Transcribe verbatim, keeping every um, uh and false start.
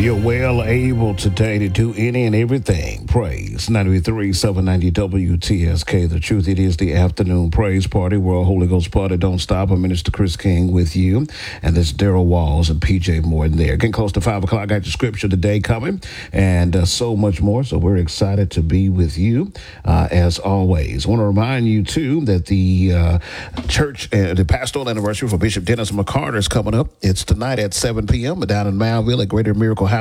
You're well able today to do any and everything. Praise ninety-three, seven ninety W T S K. The truth, it is the afternoon praise party, World Holy Ghost Party. Don't stop. I'm Minister Chris King with you. And there's Daryl Walls and P J Morton there. Getting close to five o'clock. Got your scripture today coming and uh, so much more. So we're excited to be with you uh, as always. I want to remind you, too, that the uh, church, uh, the pastoral anniversary for Bishop Dennis McCarter is coming up. It's tonight at seven p.m. down in Malville at Greater Miracle